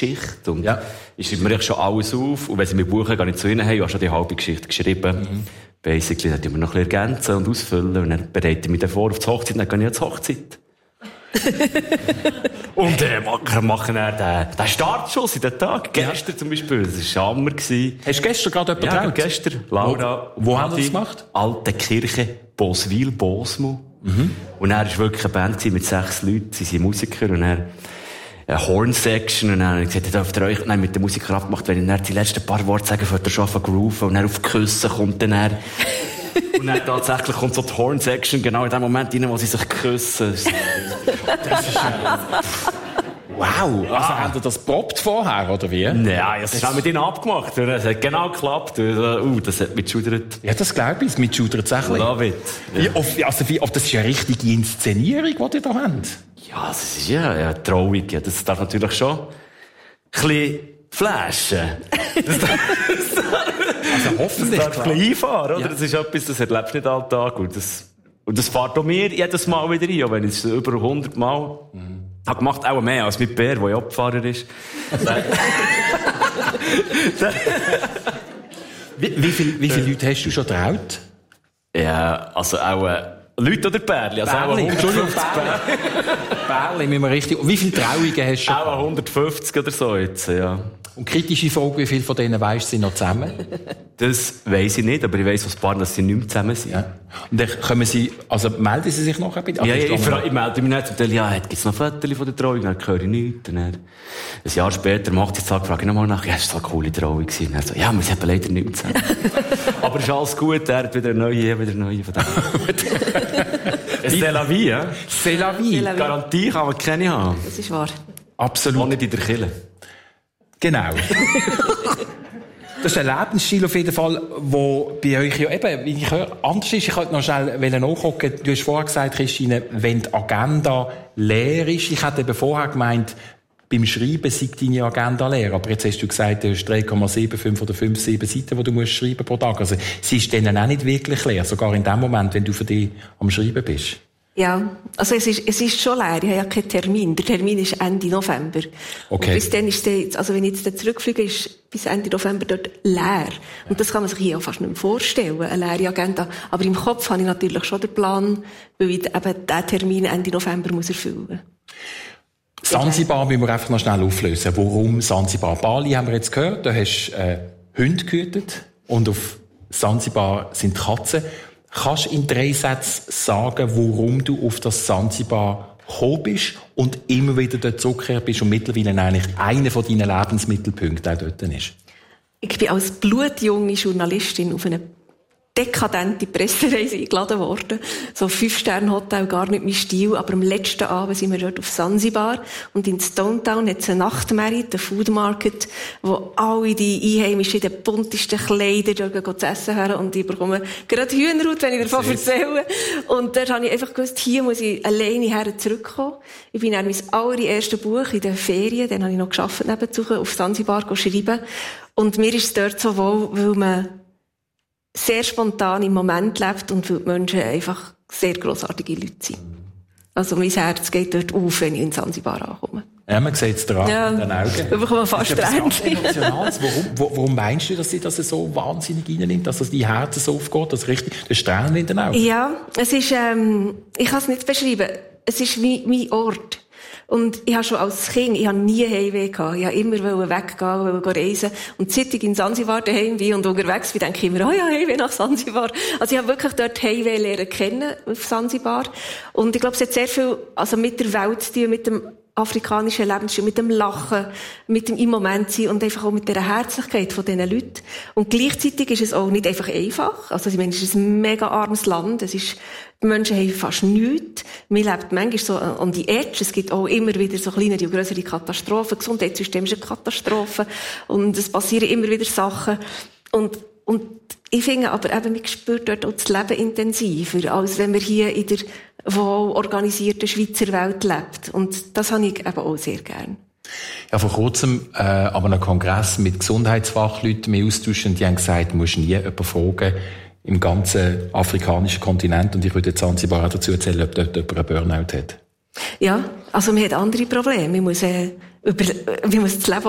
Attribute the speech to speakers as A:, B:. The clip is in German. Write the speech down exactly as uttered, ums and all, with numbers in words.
A: Geschichte. Und
B: ja.
A: ich schreibe mir schon alles auf. Und wenn sie mir buchen, gehe ich zu ihnen, hey, ich habe schon die halbe Geschichte geschrieben. Mhm. Basically, dann tun wir noch ein bisschen ergänzen und ausfüllen. Und dann bereite ich mich dann vor auf die Hochzeit, dann gehe ich zur Hochzeit. Und äh, machen, machen dann den, den Startschuss in den Tag. Ja. Gestern zum Beispiel, das war Hammer. Hast
B: du gestern gerade jemanden
A: getraut?
B: Ja,
A: gestern. Laura.
B: Wo, wo haben wir das gemacht?
A: Alte Kirche, Boswil, Bosmo.
B: Mhm.
A: Und er war wirklich eine Band mit sechs Leuten, sie sind Musiker, und er eine Horn-Section, und dann habe ich gesagt, ihr dürft ihr euch dann mit der Musiker abgemacht, wenn ich dann die letzten paar Worte sage, fährt ihr schon auf grooven, und dann auf Küssen kommt dann er. Und dann tatsächlich kommt so die Horn-Section genau in dem Moment rein, wo sie sich küssen. Das ist,
B: wow! Also, ah. Habt ihr das probt vorher, oder wie?
A: Nein, das ist auch mit ihnen abgemacht. Es hat genau geklappt. Uh, das hat mitschudert.
B: Ja, das glaube ich. Mitschudert es auch ein
A: Love it.
B: Ja. Wie, auf, also, wie, auf, das ist ja eine richtige Inszenierung, die ihr da habt.
A: Ja, das ist ja, ja traurig. Ja, das darf natürlich schon ein bisschen flashen. Das darf,
B: also hoffentlich.
A: Das darf ein bisschen einfahren, oder? Ja. Das ist etwas, das erlebst du nicht alltag. Und das, und das fährt auch mir jedes Mal wieder rein, auch wenn ich es über hundert Mal mhm. habe gemacht, auch mehr als mit Bär, der ja Abfahrer ist.
B: wie, wie, viel, wie viele Leute hast du schon getraut?
A: Ja, also auch äh, Leute oder Bärli? Also
B: Bärli, hundertfünfzig Bärli, müssen wir richtig... Wie viele Trauungen hast du schon?
A: Auch hundertfünfzig oder so jetzt, ja.
B: Und kritische Frage, wie viele von denen weisst sind noch zusammen?
A: Das weiss ich nicht, aber ich weiss aus Paar, dass sie nicht mehr zusammen sind.
B: Ja. Und dann kommen sie, also melden sie sich noch ein bisschen?
A: Ja, ja, ich, fra- ich melde mich nicht zum Teil, ja, gibt's noch Fotos von der Trauung? Dann höre ich nichts. Dann, ein Jahr später, am Hochzeitstag, frage ich nochmal nach, ja, es war so eine coole Trauung gewesen. So, ja, wir sind leider nicht mehr zusammen. Aber es ist alles gut, er hat wieder eine neue, wieder eine neue von dem. C'est la vie, ja?
B: C'est la vie.
A: Garantie kann man keine haben.
C: Das ist wahr.
B: Absolut.
A: Auch nicht in der Kirche.
B: Genau. Das ist ein Lebensstil auf jeden Fall, wo bei euch ja eben, wie ich höre, anders ist. Ich wollte noch schnell nachgucken. Du hast vorher gesagt, Christine, wenn die Agenda leer ist. Ich hätte eben vorher gemeint, beim Schreiben sei deine Agenda leer. Aber jetzt hast du gesagt, du hast drei Komma sieben fünf oder fünf Komma sieben Seiten, die du musst schreiben pro Tag. Also, sie ist dann auch nicht wirklich leer. Sogar in dem Moment, wenn du für dich am Schreiben bist.
C: Ja, also es ist, es ist schon leer. Ich habe ja keinen Termin. Der Termin ist Ende November.
B: Okay.
C: Und bis dann ist der, also wenn ich jetzt zurückfliege, ist bis Ende November dort leer. Und das kann man sich hier auch fast nicht mehr vorstellen, eine leere Agenda. Aber im Kopf habe ich natürlich schon den Plan, weil ich eben diesen Termin Ende November muss erfüllen muss.
B: Sansibar müssen wir einfach noch schnell auflösen. Warum Sansibar? Bali haben wir jetzt gehört, da hast du äh, Hunde gehütet und auf Sansibar sind Katzen. Kannst du in drei Sätzen sagen, warum du auf das Sansibar gekommen bist und immer wieder dort zurückgekehrt bist und mittlerweile eigentlich einer von deinen Lebensmittelpunkten auch dort ist?
C: Ich bin als blutjunge Journalistin auf eine dekadente Pressereise eingeladen worden. So Fünf-Sterne-Hotel, gar nicht mein Stil. Aber am letzten Abend sind wir dort auf Sansibar. Und in Stone Town hat es eine Nachtmerit, einen Food Market, wo alle die Einheimischen in den buntesten Kleidern dort zu essen hören. Und ich bekomme gerade Hühnerhaut, wenn ich davon erzähle. Und dort habe ich einfach gewusst, hier muss ich alleine her zurückkommen. Ich bin dann mein allererstes Buch in den Ferien, dann habe ich noch gearbeitet nebenzu, auf Sansibar schreiben. Und mir ist es dort so wohl, weil man sehr spontan im Moment lebt und weil die Menschen einfach sehr grossartige Leute sind. Also mein Herz geht dort auf, wenn ich in Sansibar ankomme.
B: Ja, man sieht es dran,
C: ja,
B: in den Augen.
C: Da bekommt man fast Tränchen.
B: Warum, warum meinst du, dass sie das so wahnsinnig reinnimmt, dass das dein Herz so aufgeht, dass richtig, das Tränen in den Augen?
C: Ja, es ist, ähm, ich kann es nicht beschreiben. Es ist wie mein Ort. Und ich habe schon als Kind, ich habe nie Heimweh gehabt. Ich habe immer weggehen, wollte reisen. Und seit ich in Sansibar daheim bin und unterwegs bin, denke ich immer, oh ja, Heimweh nach Sansibar. Also ich habe wirklich dort Heimweh lernen kennen auf Sansibar. Und ich glaube, es hat sehr viel, also mit der Welt zu tun, mit dem afrikanischen Lebensstil, mit dem Lachen, mit dem im Moment sein und einfach auch mit der Herzlichkeit von diesen Leuten. Und gleichzeitig ist es auch nicht einfach einfach. Also ich meine, es ist ein mega armes Land. Es ist, die Menschen haben fast nichts. Man lebt manchmal so an die Edge. Es gibt auch immer wieder so kleinere und grössere Katastrophen. Das Gesundheitssystem ist eine Katastrophe. Und es passieren immer wieder Sachen. Und, und ich finde aber eben, man spürt dort auch das Leben intensiver, als wenn man hier in der wohl organisierten Schweizer Welt lebt. Und das habe ich eben auch sehr gern.
B: Ja, vor kurzem, äh, aber einen Kongress mit Gesundheitsfachleuten mehr austauschen, die haben gesagt, du musst nie jemanden fragen, im ganzen afrikanischen Kontinent, und ich würde jetzt Sansibar auch dazu erzählen, ob dort jemand einen Burnout hat.
C: Ja, also man hat andere Probleme. Man muss, äh, über, man muss das Leben